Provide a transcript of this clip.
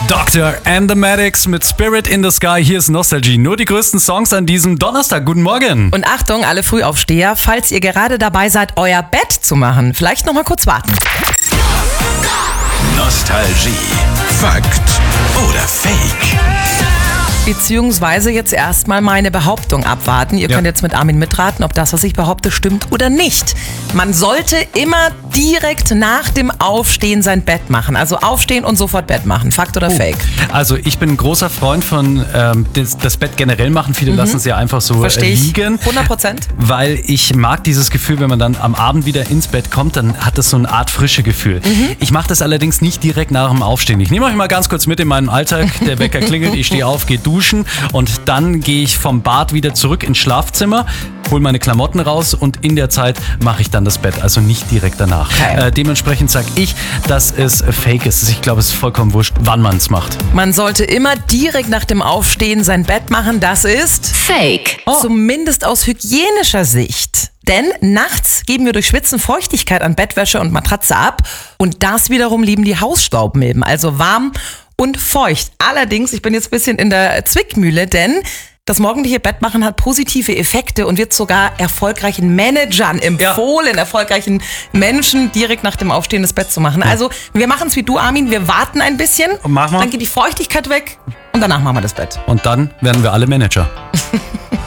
Doctor and the Medics mit Spirit in the Sky. Hier ist Nostalgie. Nur die größten Songs an diesem Donnerstag. Guten Morgen. Und Achtung, alle Frühaufsteher, falls ihr gerade dabei seid, euer Bett zu machen, vielleicht noch mal kurz warten. Nostalgie. Fakt oder Fake? Beziehungsweise jetzt erstmal meine Behauptung abwarten. Ihr könnt jetzt mit Armin mitraten, ob das, was ich behaupte, stimmt oder nicht. Man sollte immer direkt nach dem Aufstehen sein Bett machen. Also aufstehen und sofort Bett machen. Fakt oder Fake? Also ich bin ein großer Freund von das Bett generell machen. Viele lassen es ja einfach so liegen. 100%. Weil ich mag dieses Gefühl, wenn man dann am Abend wieder ins Bett kommt, dann hat das so eine Art frische Gefühl. Ich mache das allerdings nicht direkt nach dem Aufstehen. Ich nehme euch mal ganz kurz mit in meinen Alltag. Der Wecker klingelt, ich stehe auf, gehe duschen und dann gehe ich vom Bad wieder zurück ins Schlafzimmer, hole meine Klamotten raus und in der Zeit mache ich dann das Bett, also nicht direkt danach. Okay. Dementsprechend sage ich, dass es fake ist. Ich glaube, es ist vollkommen wurscht, wann man es macht. Man sollte immer direkt nach dem Aufstehen sein Bett machen. Das ist Fake. Zumindest aus hygienischer Sicht. Denn nachts geben wir durch Schwitzen Feuchtigkeit an Bettwäsche und Matratze ab. Und das wiederum lieben die Hausstaubmilben. Also warm und feucht. Allerdings, ich bin jetzt ein bisschen in der Zwickmühle, denn das morgendliche Bettmachen hat positive Effekte und wird sogar erfolgreichen Managern empfohlen, erfolgreichen Menschen direkt nach dem Aufstehen das Bett zu machen. Also wir machen es wie du, Armin, wir warten ein bisschen, Machen wir. dann geht die Feuchtigkeit weg und danach machen wir das Bett. Und dann werden wir alle Manager.